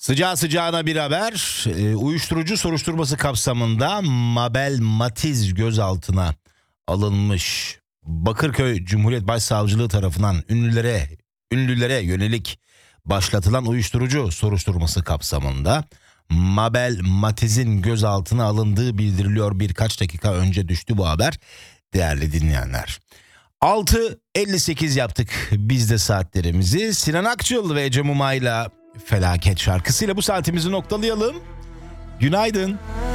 Sıcağı sıcağına bir haber. Uyuşturucu soruşturması kapsamında Mabel Matiz gözaltına alınmış. Bakırköy Cumhuriyet Başsavcılığı tarafından ünlülere yönelik başlatılan uyuşturucu soruşturması kapsamında Mabel Matiz'in gözaltına alındığı bildiriliyor. Birkaç dakika önce düştü bu haber değerli dinleyenler. 6.58 yaptık biz de saatlerimizi. Sinan Akçıl ve Ece Mumay'la Felaket şarkısıyla bu saatimizi noktalayalım. Günaydın.